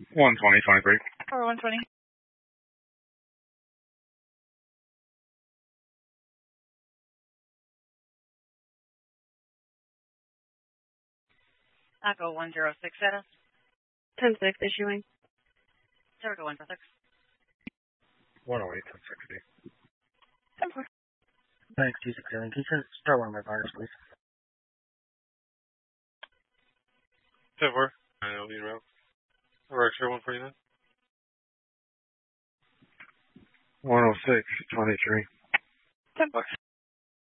120, 23. Or 120. Taco 106 status. 10-6 issuing. Jericho 106. 108, 1060. 10-4. Thanks, T6 Can you start one of my partners, please? 10-4. I know you around. Or extra 149. 106, 23. 10-4.